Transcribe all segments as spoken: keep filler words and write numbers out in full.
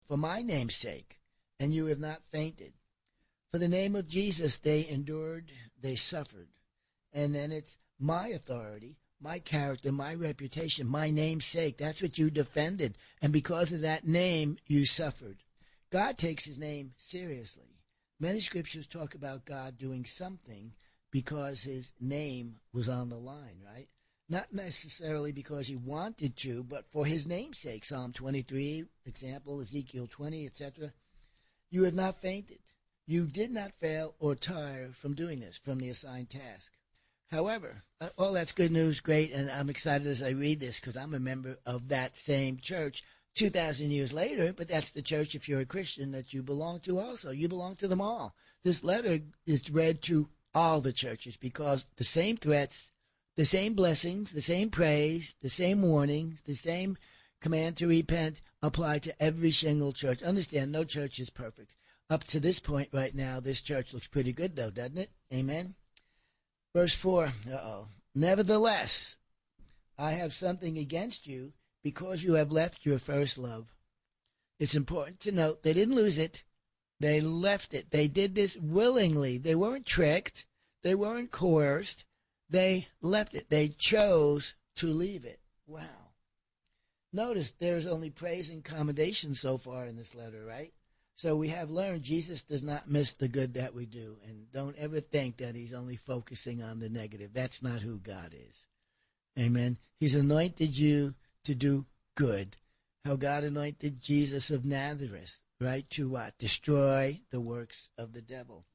for my name's sake, and you have not fainted. For the name of Jesus, they endured, they suffered. And then it's my authority, my character, my reputation, my name's sake. That's what you defended. And because of that name, you suffered. God takes his name seriously. Many scriptures talk about God doing something because his name was on the line, right? Not necessarily because he wanted to, but for his name's sake. Psalm twenty-three, example, Ezekiel twenty, et cetera. You have not fainted. You did not fail or tire from doing this, from the assigned task. However, uh, all that's good news, great, and I'm excited as I read this because I'm a member of that same church two thousand years later, but that's the church, if you're a Christian, that you belong to also. You belong to them all. This letter is read to all the churches because the same threats, the same blessings, the same praise, the same warnings, the same command to repent apply to every single church. Understand, no church is perfect. Up to this point right now, this church looks pretty good, though, doesn't it? Amen? Verse four, uh-oh. Nevertheless, I have something against you because you have left your first love. It's important to note they didn't lose it. They left it. They did this willingly. They weren't tricked. They weren't coerced. They left it. They chose to leave it. Wow. Notice there's only praise and commendation so far in this letter, right? So we have learned Jesus does not miss the good that we do. And don't ever think that he's only focusing on the negative. That's not who God is. Amen. He's anointed you to do good. How God anointed Jesus of Nazareth, right? To what? Destroy the works of the devil.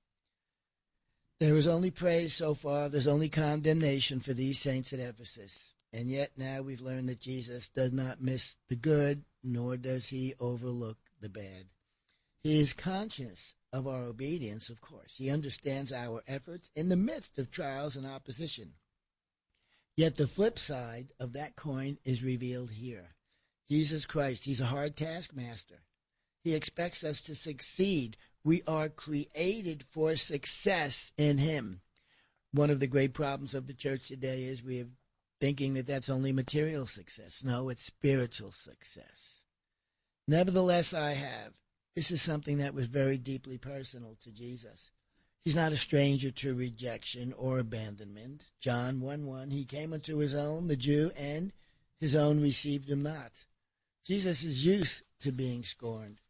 There is only praise so far. There's only condemnation for these saints at Ephesus. And yet now we've learned that Jesus does not miss the good, nor does he overlook the bad. He is conscious of our obedience, of course. He understands our efforts in the midst of trials and opposition. Yet the flip side of that coin is revealed here. Jesus Christ, he's a hard taskmaster. He expects us to succeed. We are created for success in him. One of the great problems of the church today is we are thinking that that's only material success. No, it's spiritual success. Nevertheless, I have. This is something that was very deeply personal to Jesus. He's not a stranger to rejection or abandonment. John one one, he came unto his own, the Jew, and his own received him not. Jesus is used to being scorned.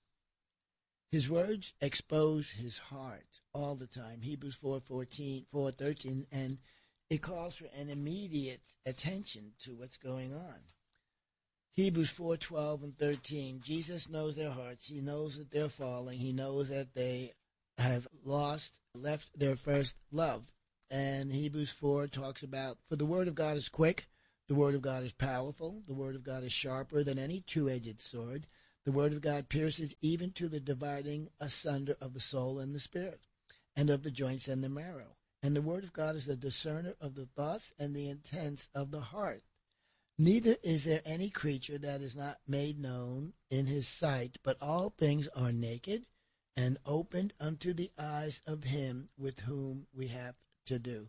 His words expose his heart all the time. Hebrews four fourteen, four thirteen, and it calls for an immediate attention to what's going on. Hebrews four twelve and thirteen, Jesus knows their hearts. He knows that they're falling. He knows that they have lost, left their first love. And Hebrews four talks about, for the word of God is quick, the word of God is powerful, the word of God is sharper than any two-edged sword. The word of God pierces even to the dividing asunder of the soul and the spirit, and of the joints and the marrow. And the word of God is the discerner of the thoughts and the intents of the heart. Neither is there any creature that is not made known in his sight, but all things are naked and opened unto the eyes of him with whom we have to do.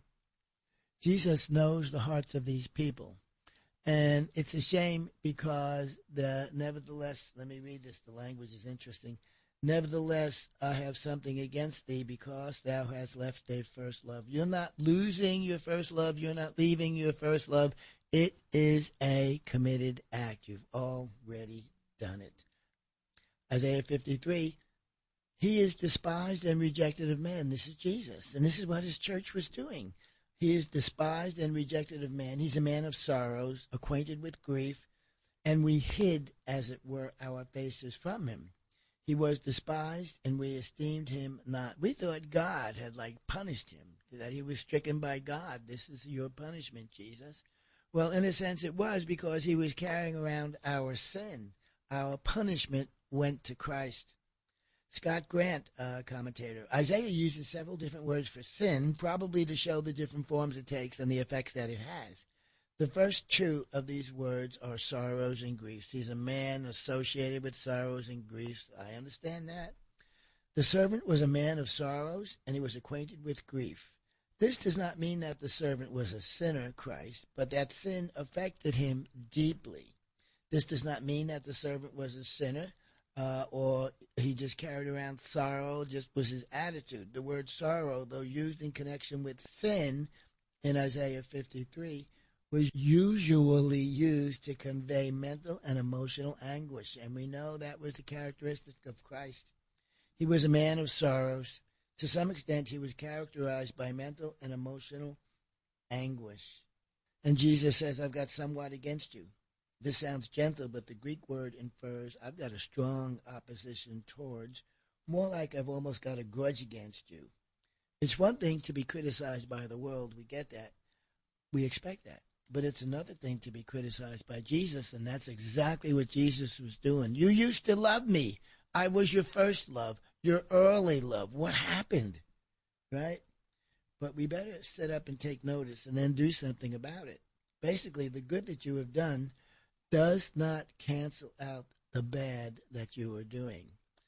Jesus knows the hearts of these people. And it's a shame because the nevertheless, let me read this, the language is interesting. Nevertheless, I have something against thee because thou hast left thy first love. You're not losing your first love. You're not leaving your first love. It is a committed act. You've already done it. Isaiah fifty-three, he is despised and rejected of men. This is Jesus. And this is what his church was doing. He is despised and rejected of men. He's a man of sorrows, acquainted with grief, and we hid, as it were, our faces from him. He was despised, and we esteemed him not. We thought God had, like, punished him, that he was stricken by God. This is your punishment, Jesus. Well, in a sense, it was because he was carrying around our sin. Our punishment went to Christ. Scott Grant, uh, commentator, Isaiah uses several different words for sin, probably to show the different forms it takes and the effects that it has. The first two of these words are sorrows and griefs. He's a man associated with sorrows and griefs. I understand that. The servant was a man of sorrows, and he was acquainted with grief. This does not mean that the servant was a sinner, Christ, but that sin affected him deeply. This does not mean that the servant was a sinner, uh, or he just carried around sorrow, just was his attitude. The word sorrow, though used in connection with sin in Isaiah fifty-three, was usually used to convey mental and emotional anguish, and we know that was the characteristic of Christ. He was a man of sorrows. To some extent, he was characterized by mental and emotional anguish. And Jesus says, I've got somewhat against you. This sounds gentle, but the Greek word infers I've got a strong opposition towards, more like I've almost got a grudge against you. It's one thing to be criticized by the world. We get that. We expect that. But it's another thing to be criticized by Jesus, and that's exactly what Jesus was doing. You used to love me. I was your first love, your early love. What happened? Right? But we better sit up and take notice and then do something about it. Basically, the good that you have done does not cancel out the bad that you are doing.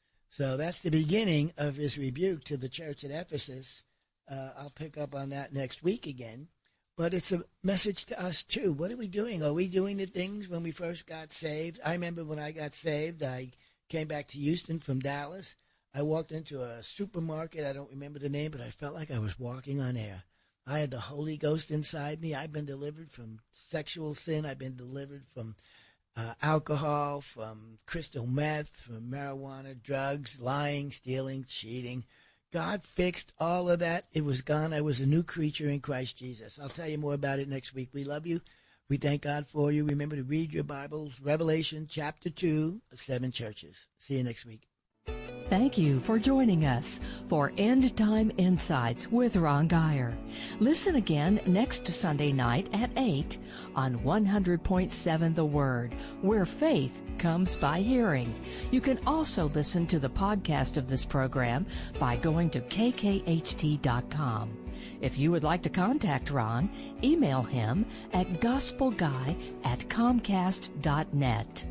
So that's the beginning of his rebuke to the church at Ephesus. Uh, I'll pick up on that next week again. But it's a message to us, too. What are we doing? Are we doing the things when we first got saved? I remember when I got saved, I came back to Houston from Dallas. I walked into a supermarket. I don't remember the name, but I felt like I was walking on air. I had the Holy Ghost inside me. I've been delivered from sexual sin. I've been delivered from uh, alcohol, from crystal meth, from marijuana, drugs, lying, stealing, cheating. God fixed all of that. It was gone. I was a new creature in Christ Jesus. I'll tell you more about it next week. We love you. We thank God for you. Remember to read your Bibles, Revelation chapter two, seven churches. See you next week. Thank you for joining us for End Time Insights with Ron Geyer. Listen again next Sunday night at eight on one hundred point seven The Word, where faith comes by hearing. You can also listen to the podcast of this program by going to k k h t dot com. If you would like to contact Ron, email him at gospelguy at comcast dot net.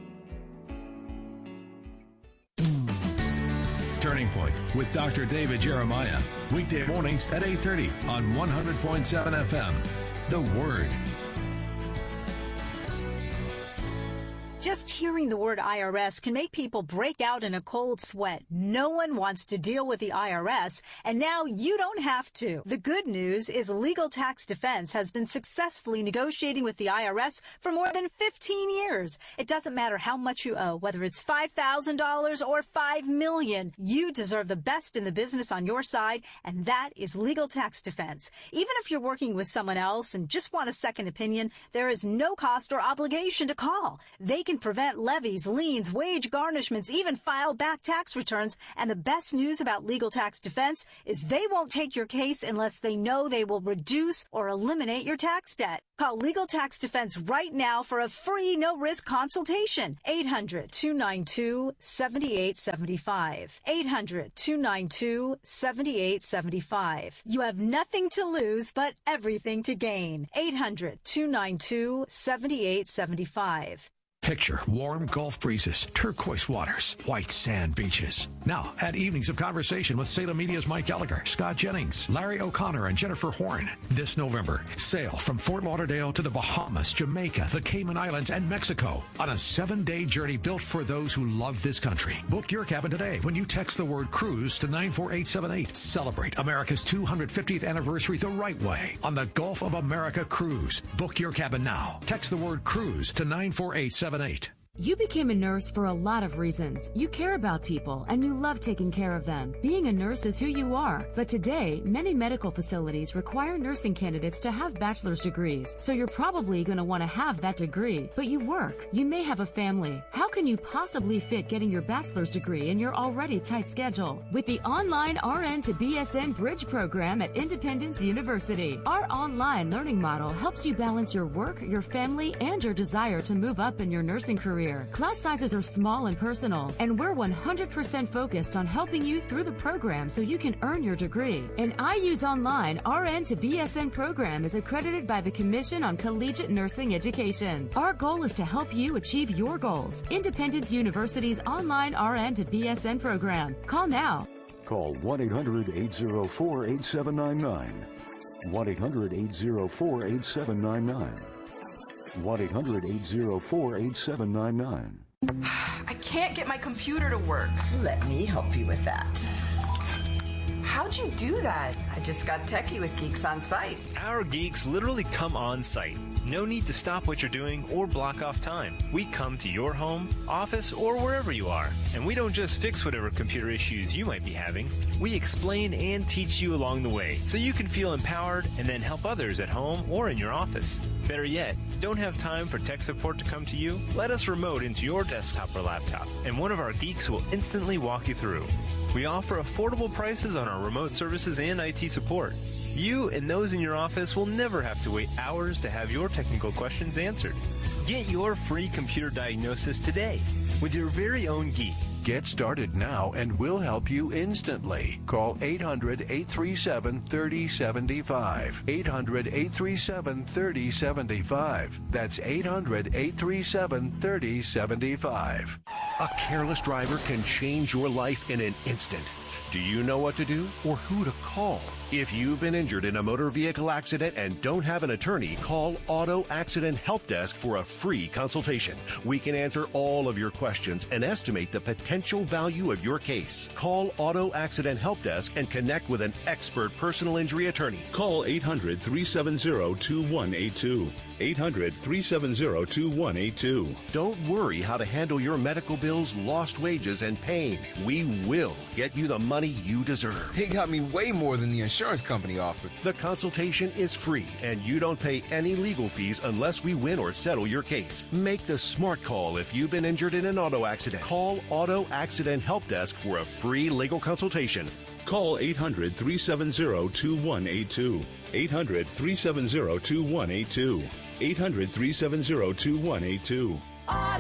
Turning Point with Doctor David Jeremiah. Weekday mornings at eight thirty on one hundred point seven F M. The Word. Just hearing the word I R S can make people break out in a cold sweat. No one wants to deal with the I R S, and now you don't have to. The good news is Legal Tax Defense has been successfully negotiating with the I R S for more than fifteen years. It doesn't matter how much you owe, whether it's five thousand dollars or five million dollars. You deserve the best in the business on your side, and that is Legal Tax Defense. Even if you're working with someone else and just want a second opinion, there is no cost or obligation to call. They can prevent levies, liens, wage garnishments, even file back tax returns. And the best news about Legal Tax Defense is they won't take your case unless they know they will reduce or eliminate your tax debt. Call Legal Tax Defense right now for a free, no-risk consultation. eight hundred, two nine two, seven eight seven five. eight hundred, two nine two, seven eight seven five. You have nothing to lose but everything to gain. eight hundred, two nine two, seven eight seven five. Picture warm Gulf breezes, turquoise waters, white sand beaches. Now, add evenings of conversation with Salem Media's Mike Gallagher, Scott Jennings, Larry O'Connor, and Jennifer Horn. This November, sail from Fort Lauderdale to the Bahamas, Jamaica, the Cayman Islands, and Mexico on a seven-day journey built for those who love this country. Book your cabin today when you text the word cruise to nine four eight seven eight. Celebrate America's two hundred fiftieth anniversary the right way on the Gulf of America Cruise. Book your cabin now. Text the word cruise to nine four eight seven eight. You became a nurse for a lot of reasons. You care about people and you love taking care of them. Being a nurse is who you are. But today, many medical facilities require nursing candidates to have bachelor's degrees. So you're probably going to want to have that degree. But you work. You may have a family. How can you possibly fit getting your bachelor's degree in your already tight schedule? With the online R N to B S N Bridge program at Independence University. Our online learning model helps you balance your work, your family, and your desire to move up in your nursing career. Class sizes are small and personal, and we're one hundred percent focused on helping you through the program so you can earn your degree. An I U's Online R N to B S N program is accredited by the Commission on Collegiate Nursing Education. Our goal is to help you achieve your goals. Independence University's Online R N to B S N program. Call now. Call one eight hundred, eight oh four, eight seven nine nine. one eight hundred, eight oh four, eight seven nine nine. one eight hundred, eight oh four, eight seven nine nine. I can't can't get my computer to work. Let me help you with that. How'd you do that? I just got techie with Geeks on Site. Our geeks literally come on site. No need to stop what you're doing or block off time. We come to your home, office, or wherever you are. And we don't just fix whatever computer issues you might be having. We explain and teach you along the way so you can feel empowered and then help others at home or in your office. Better yet, don't have time for tech support to come to you? Let us remote into your desktop or laptop, and one of our geeks will instantly walk you through. We offer affordable prices on our remote services and I T support. You and those in your office will never have to wait hours to have your technical questions answered. Get your free computer diagnosis today with your very own geek. Get started now and we'll help you instantly. Call eight hundred, eight three seven, three oh seven five. eight hundred, eight three seven, three oh seven five. That's eight hundred, eight three seven, three oh seven five. A careless driver can change your life in an instant. Do you know what to do or who to call? If you've been injured in a motor vehicle accident and don't have an attorney, call Auto Accident Help Desk for a free consultation. We can answer all of your questions and estimate the potential value of your case. Call Auto Accident Help Desk and connect with an expert personal injury attorney. Call eight hundred, three seven zero, two one eight two. eight hundred, three seven zero, two one eight two. Don't worry how to handle your medical bills, lost wages, and pain. We will get you the money you deserve. They got me way more than the insurance company offered. The consultation is free, and you don't pay any legal fees unless we win or settle your case. Make the smart call if you've been injured in an auto accident. Call Auto Accident Help Desk for a free legal consultation. Call eight hundred, three seven zero, two one eight two. eight hundred, three seven zero, two one eight two. eight hundred, three seven zero, two one eight two.